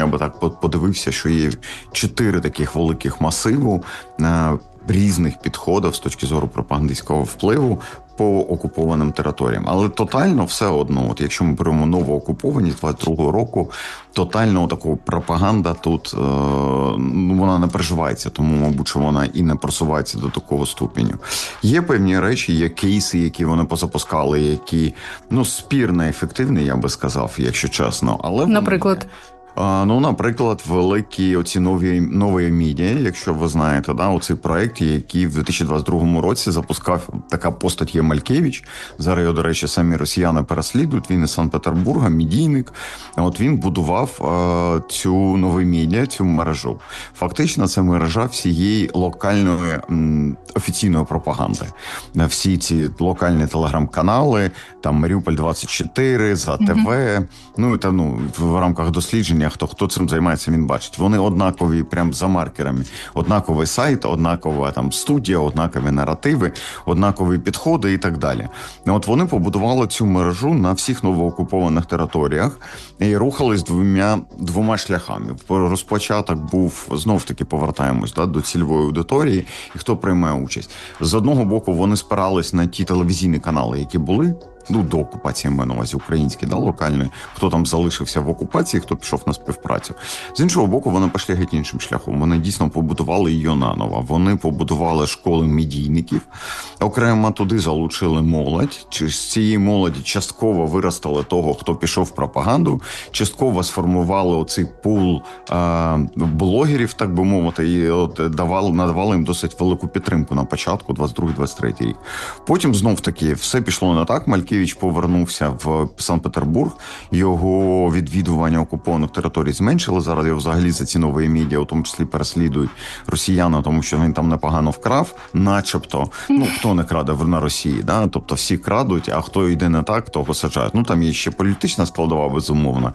я би так подивився, що є 4 таких великих масиву різних підходів з точки зору пропагандистського впливу по окупованим територіям. Але тотально все одно, от якщо ми беремо новоокуповані 22-го року, тотально такого пропаганда тут вона не переживається, тому, мабуть, що вона і не просувається до такого ступеню. Є певні речі, є кейси, які вони позапускали, які, спірно ефективні, я би сказав, якщо чесно. Але наприклад? Наприклад, великі оці нові медіа, якщо ви знаєте, оцей проект, який в 2022 році запускав така постать є Малькевич. Зараз його, до речі, самі росіяни переслідують. Він із Санкт-Петербурга, медійник. От він будував цю нові медіа, цю мережу. Фактично, це мережа всієї локальної офіційної пропаганди. Всі ці локальні телеграм-канали, там Маріуполь 24, ЗА ТВ, в рамках досліджень хто цим займається, він бачить. Вони однакові прям за маркерами. Однаковий сайт, однакова там студія, однакові наративи, однакові підходи і так далі. От вони побудували цю мережу на всіх новоокупованих територіях і рухались двома шляхами. Розпочаток був, знов-таки повертаємось до цільової аудиторії, і хто приймає участь. З одного боку, вони спирались на ті телевізійні канали, які були, до окупації, маю на увазі, українські, локальні, хто там залишився в окупації, хто пішов на співпрацю. З іншого боку, вони пішли геть іншим шляхом. Вони дійсно побудували її наново. Вони побудували школи медійників, окремо туди залучили молодь. З цієї молоді частково виростили того, хто пішов в пропаганду, частково сформували оцей пул блогерів, так би мовити, і надавали їм досить велику підтримку на початку 22-23 рік. Потім знов-таки все пішло не так. Малькевич повернувся в Санкт-Петербург, його відвідування окупованих територій зменшили. Зараз його взагалі за ці нові медіа, у тому числі переслідують росіяни, тому що він там непогано вкрав, начебто, хто не краде на Росії, тобто всі крадуть, а хто йде не так, того саджають. Там є ще політична складова, безумовно,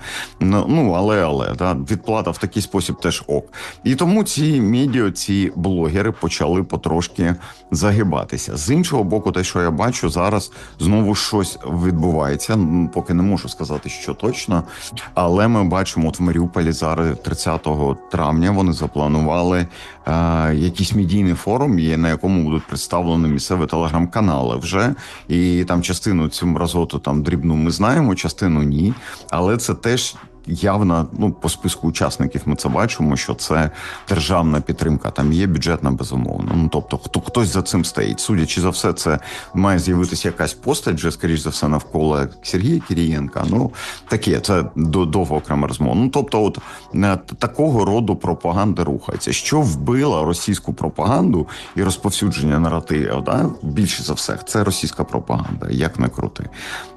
але, відплата в такий спосіб теж ок. І тому ці медіа, ці блогери почали потрошки загибатися. З іншого боку, те, що я бачу зараз, знову щось відбувається, поки не можу сказати, що точно, але ми бачимо, от в Маріуполі зараз 30 травня вони запланували якийсь медійний форум, на якому будуть представлені місцеві телеграм-канали вже, і там частину цю мразоту там дрібну ми знаємо, частину ні, але це теж явно, по списку учасників ми це бачимо, що це державна підтримка, там є бюджетна, безумовно. Тобто, хтось за цим стоїть. Судячи за все, це має з'явитися якась постать, вже, скоріш за все, навколо Сергія Кирієнка. Таке, це довго окрема розмова. Тобто, такого роду пропаганди рухається. Що вбило російську пропаганду і розповсюдження наративів, більше за все, це російська пропаганда, як не крути.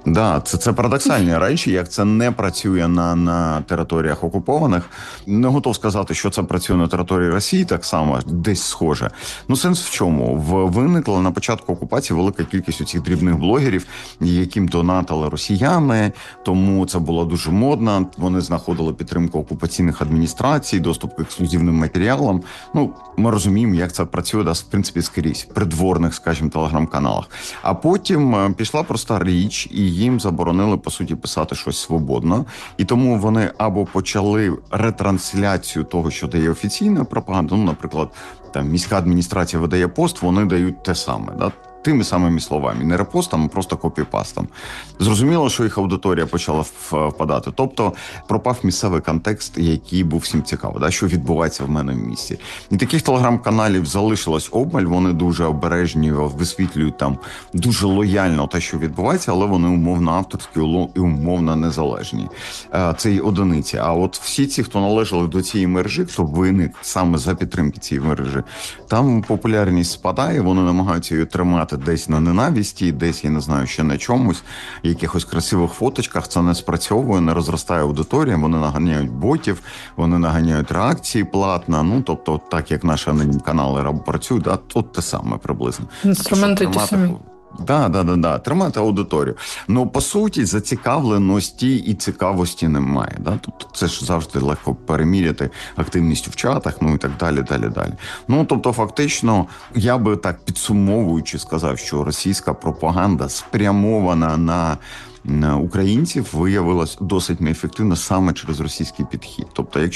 Це парадоксальні речі, як це не працює на територіях окупованих. Не готов сказати, що це працює на території Росії так само, десь схоже. Сенс в чому? Виникла на початку окупації велика кількість цих дрібних блогерів, яким донатили росіяни, тому це було дуже модно. Вони знаходили підтримку окупаційних адміністрацій, доступ к ексклюзивним матеріалам. Ми розуміємо, як це працює, в принципі, скрізь, придворних, скажімо, телеграм-каналах. А потім пішла проста річ, і їм заборонили, по суті, писати щось свободно. І тому вони або почали ретрансляцію того, що дає офіційна пропаганда, наприклад, там міська адміністрація видає пост, вони дають те саме, тими самими словами, не репостом, а просто копіпастом. Зрозуміло, що їх аудиторія почала впадати. Тобто пропав місцевий контекст, який був всім цікавий, що відбувається в мене в місті. І таких телеграм-каналів залишилось обмаль, вони дуже обережні, висвітлюють там дуже лояльно те, що відбувається, але вони умовно авторські і умовно незалежні. Це і одиниці. А от всі ці, хто належали до цієї мережі, хто виник саме за підтримки цієї мережі, там популярність спадає, вони намагаються її тримати десь на ненависті, десь, я не знаю, ще на чомусь, якихось красивих фоточках, це не спрацьовує, не розростає аудиторія, вони наганяють ботів, вони наганяють реакції платно, тобто так, як наші канали працюють, тут те саме приблизно. Інструменти ті самі. Тримати аудиторію. По суті, зацікавленості і цікавості немає. Тобто це ж завжди легко переміряти активністю в чатах, і так далі. Тобто, фактично, я би так підсумовуючи сказав, що російська пропаганда спрямована на українців виявилась досить неефективно саме через російський підхід. Тобто, якщо